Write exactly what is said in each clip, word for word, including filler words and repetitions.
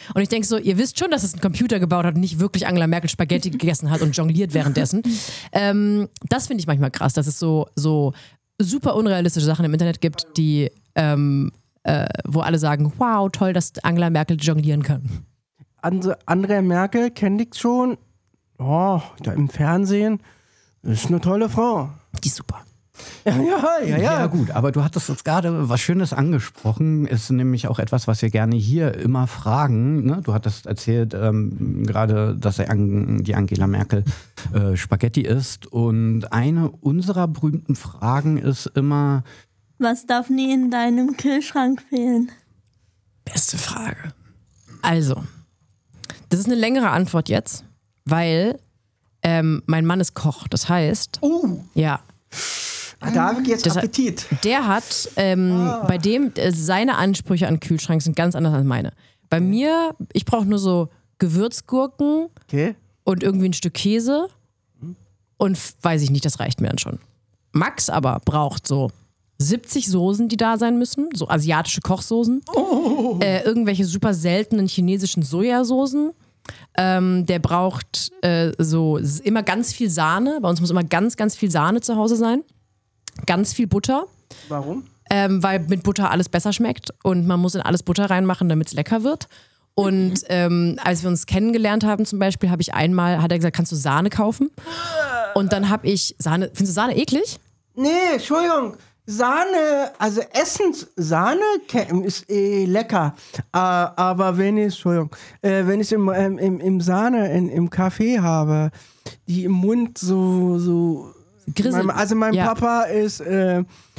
Und ich denke so, ihr wisst schon, dass es ein Computer gebaut hat und nicht wirklich Angela Merkel Spaghetti gegessen hat und jongliert währenddessen. Ähm, das finde ich manchmal krass, dass es so, so super unrealistische Sachen im Internet gibt, die, ähm, äh, wo alle sagen, wow, toll, dass Angela Merkel jonglieren kann. And- Angela Merkel kenne ich schon. Oh, da im Fernsehen. Ist eine tolle Frau. Die ist super. Ja, ja, ja, ja. Ja gut, aber du hattest jetzt gerade was Schönes angesprochen, ist nämlich auch etwas, was wir gerne hier immer fragen. Ne? Du hattest erzählt ähm, gerade, dass er An- die Angela Merkel äh, Spaghetti isst und eine unserer berühmten Fragen ist immer... Was darf nie in deinem Kühlschrank fehlen? Beste Frage. Also, das ist eine längere Antwort jetzt, weil ähm, mein Mann ist Koch. Das heißt, Uh, ja, da habe ich jetzt Das- Appetit. der hat, ähm, bei dem, äh, seine Ansprüche an Kühlschrank sind ganz anders als meine. Bei mir, ich brauche nur so Gewürzgurken Okay. und irgendwie ein Stück Käse und f- weiß ich nicht, das reicht mir dann schon. Max aber braucht so siebzig Soßen, die da sein müssen, so asiatische Kochsoßen, Oh. äh, irgendwelche super seltenen chinesischen Sojasoßen. Ähm, der braucht äh, so s- immer ganz viel Sahne. Bei uns muss immer ganz, ganz viel Sahne zu Hause sein. Ganz viel Butter, Warum? ähm, weil mit Butter alles besser schmeckt und man muss in alles Butter reinmachen, damit es lecker wird. Und ähm, als wir uns kennengelernt haben zum Beispiel, habe ich einmal, hat er gesagt, kannst du Sahne kaufen? Und dann habe ich Sahne, findest du Sahne eklig? Nee, Entschuldigung. Sahne, also Essenssahne ke- ist eh lecker. Äh, aber wenn ich, Entschuldigung, äh, wenn ich im, ähm, im, im Sahne in, im Kaffee habe, die im Mund so, so Grissel. mein, also mein Ja. Papa ist äh,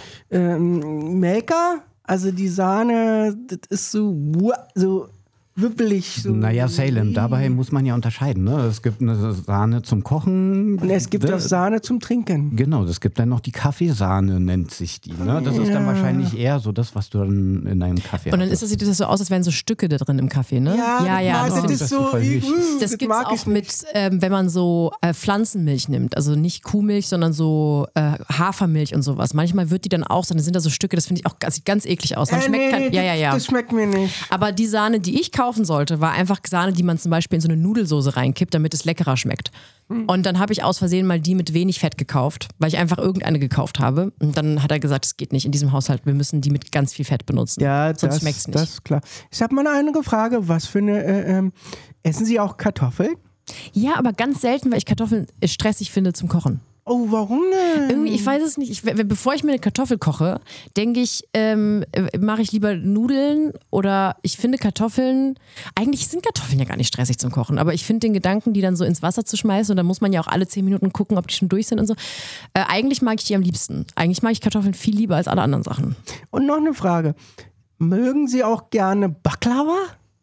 ähm, Maker, also die Sahne, das ist so, wua- so wippelig. So. Naja, Salem, dabei muss man ja unterscheiden. Ne? Es gibt eine Sahne zum Kochen. Und es gibt Ne? auch Sahne zum Trinken. Genau, es gibt dann noch die Kaffeesahne, nennt sich die. Ne? Das ist dann wahrscheinlich eher so das, was du dann in deinem Kaffee Und dann hast. ist das, sieht das so aus, als wären so Stücke da drin im Kaffee, ne? Ja, ja, das, das, mag, das, das ist das so, voll nicht. uh, das das gibt es mag auch ich nicht. mit, ähm, wenn man so äh, Pflanzenmilch nimmt, also nicht Kuhmilch, sondern so äh, Hafermilch und sowas. Manchmal wird die dann auch, dann sind da so Stücke, das finde ich auch, das sieht ganz eklig aus. Man Äh, schmeckt nee, kein, nee, ja, ja, ja. Das schmeckt mir nicht. Aber die Sahne, die ich kaufen sollte, war einfach Sahne, die man zum Beispiel in so eine Nudelsoße reinkippt, damit es leckerer schmeckt. Und dann habe ich aus Versehen mal die mit wenig Fett gekauft, weil ich einfach irgendeine gekauft habe. Und dann hat er gesagt, es geht nicht in diesem Haushalt, wir müssen die mit ganz viel Fett benutzen. Ja, Sonst das, schmeckt's nicht. das ist klar. Ich habe mal eine Frage. Was für eine, äh, ähm, essen Sie auch Kartoffeln? Ja, aber ganz selten, weil ich Kartoffeln stressig finde zum Kochen. Oh, warum denn? Irgendwie, ich weiß es nicht. Ich, wenn- bevor ich mir eine Kartoffel koche, denke ich, ähm, äh, mache ich lieber Nudeln oder ich finde Kartoffeln, eigentlich sind Kartoffeln ja gar nicht stressig zum Kochen, aber ich finde den Gedanken, die dann so ins Wasser zu schmeißen und dann muss man ja auch alle zehn Minuten gucken, ob die schon durch sind und so. Äh, eigentlich mag ich die am liebsten. Eigentlich mag ich Kartoffeln viel lieber als alle anderen Sachen. Und noch eine Frage. Mögen Sie auch gerne Baklava?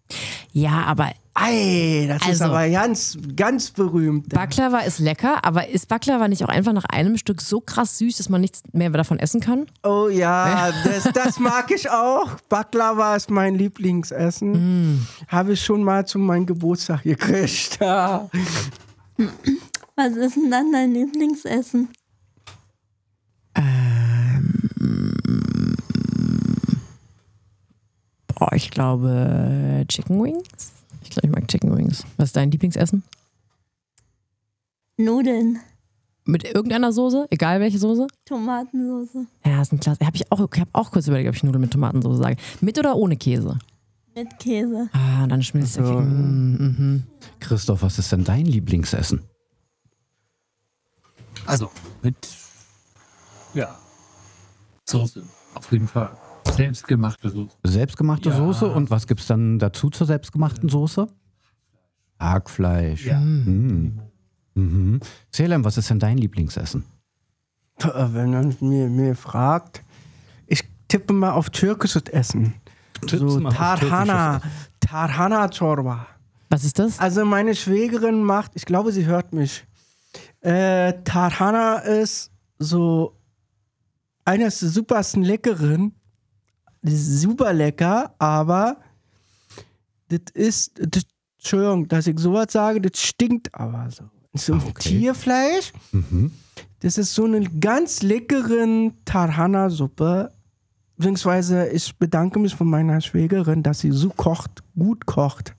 Ja, aber Ei, das ist Also- aber ganz, ganz berühmt. Baklava ist lecker, aber ist Baklava nicht auch einfach nach einem Stück so krass süß, dass man nichts mehr davon essen kann? Oh ja, das, das mag ich auch. Baklava ist mein Lieblingsessen. Mm. Habe ich schon mal zu meinem Geburtstag gekriegt. Ja. Was ist denn dann dein Lieblingsessen? Boah, ich glaube Chicken Wings. Ich glaube, ich mag Chicken Wings. Was ist dein Lieblingsessen? Nudeln, Mit irgendeiner Soße? Egal welche Soße? Tomatensauce Ja, ist ein klasse. Habe ich auch, ich habe auch kurz überlegt, ob ich Nudeln mit Tomatensauce sage. Mit oder ohne Käse? mit Käse. Ah, dann schmilzt der So. Käse. Mm, mhm. Christoph, was ist denn dein Lieblingsessen? Also mit, ja, Soße, auf jeden Fall. Selbstgemachte Soße. Selbstgemachte Ja. Soße und was gibt's dann dazu zur selbstgemachten Soße? Hackfleisch. Ja. Mm. Mhm. Salem, was ist denn dein Lieblingsessen? Wenn man mir, mir fragt, ich tippe mal auf türkisches Essen. Tippst So mal auf Tarhana, türkisches Tarhana Chorba. Was ist das? Also meine Schwägerin macht, ich glaube, sie hört mich. Äh, Tarhana ist so eines der supersten Leckeren. Das ist super lecker, aber das ist, das, Entschuldigung, dass ich sowas sage, das stinkt aber so. So Ah, okay. Tierfleisch, Mhm. das ist so eine ganz leckeren Tarhana-Suppe. Beziehungsweise ich bedanke mich von meiner Schwägerin, dass sie so kocht, gut kocht.